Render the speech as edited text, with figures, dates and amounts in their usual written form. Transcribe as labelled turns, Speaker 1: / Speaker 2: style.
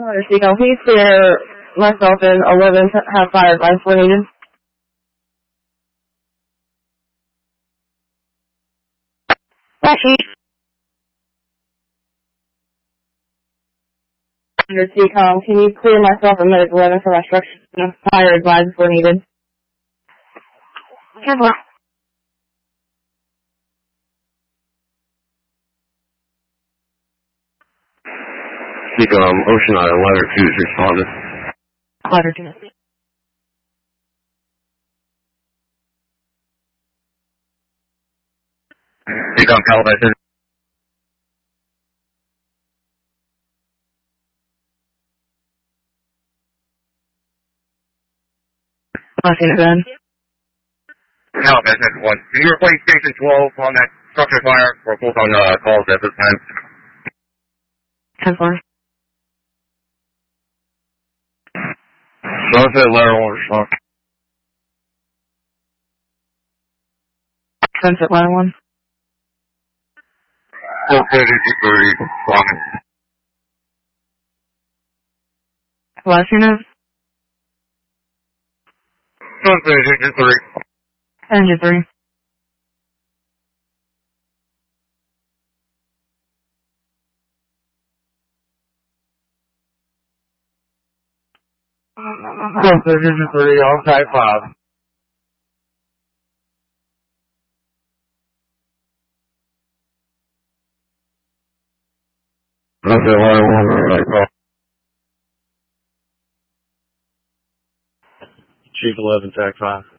Speaker 1: Seagull, please clear myself and 11 to have fire advice when needed. Under Seacom, can you clear myself and medic 11 for my structure and fire advice when needed?
Speaker 2: Seacom, Ocean Island, Ladder 2 is responding.
Speaker 1: Ladder 2.
Speaker 2: Seacom, Caliban.
Speaker 1: I've seen it then.
Speaker 2: Caliban, 1. Can you replace Station 12 on that structure fire? We're both on calls at this time.
Speaker 1: 10-4.
Speaker 2: Sunset, Ladder 1 respond.
Speaker 1: Sunset, Ladder 1.
Speaker 2: Sunset, 3 responding.
Speaker 1: Last unit?
Speaker 2: Sunset, 3.
Speaker 1: Engine 3.
Speaker 2: Sunset, 3 on Type 5. Sunset, Ladder 1 right call.
Speaker 3: Chief 11, Tag 5.